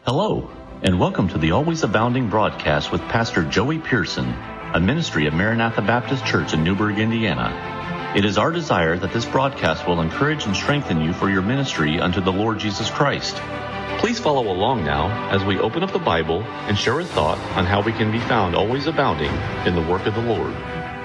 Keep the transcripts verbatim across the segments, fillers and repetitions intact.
Hello, and welcome to the Always Abounding broadcast with Pastor Joey Pearson, a ministry of Maranatha Baptist Church in Newburgh, Indiana. It is our desire that this broadcast will encourage and strengthen you for your ministry unto the Lord Jesus Christ. Please follow along now as we open up the Bible and share a thought on how we can be found always abounding in the work of the Lord.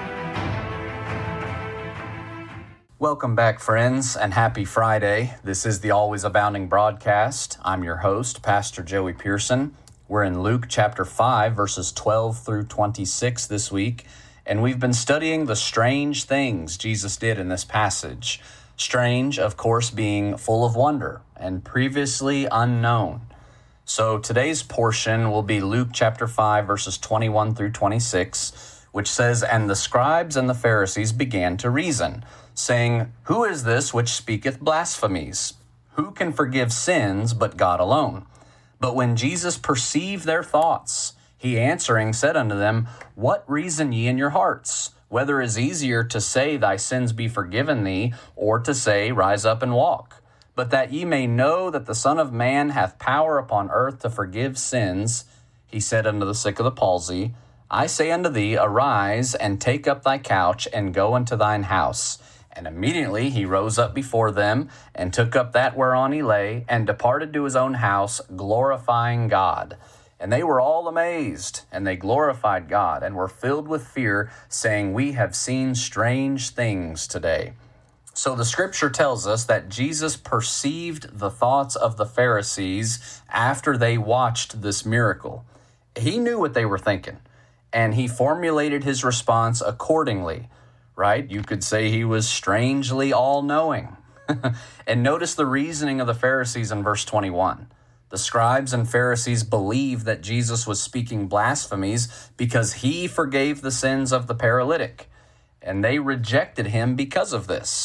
Welcome back, friends, and happy Friday. This is the Always Abounding broadcast. I'm your host, Pastor Joey Pearson. We're in Luke chapter five, verses twelve through twenty-six this week, and we've been studying the strange things Jesus did in this passage. Strange, of course, being full of wonder and previously unknown. So today's portion will be Luke chapter five, verses twenty-one through twenty-six, which says, "And the scribes and the Pharisees began to reason, saying, Who is this which speaketh blasphemies? Who can forgive sins but God alone? But when Jesus perceived their thoughts, he answering said unto them, What reason ye in your hearts? Whether is easier to say, Thy sins be forgiven thee, or to say, Rise up and walk? But that ye may know that the Son of Man hath power upon earth to forgive sins, he said unto the sick of the palsy, I say unto thee, Arise, and take up thy couch, and go unto thine house. And immediately he rose up before them, and took up that whereon he lay, and departed to his own house, glorifying God. And they were all amazed, and they glorified God, and were filled with fear, saying, We have seen strange things today." So the scripture tells us that Jesus perceived the thoughts of the Pharisees after they watched this miracle. He knew what they were thinking, and he formulated his response accordingly. Right? You could say he was strangely all-knowing. And notice the reasoning of the Pharisees in verse twenty-one. The scribes and Pharisees believed that Jesus was speaking blasphemies because he forgave the sins of the paralytic, and they rejected him because of this.